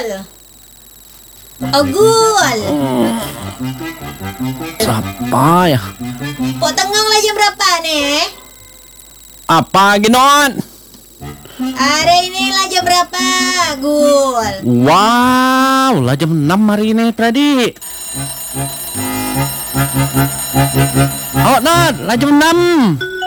Ogul. Siapa ya? Potengong lah jam berapa nih? Apa Ginon? Hari ini lah jam berapa, Gul? Wow, lah jam 6 hari ini, Pradi. Oh, Not, lah jam 6.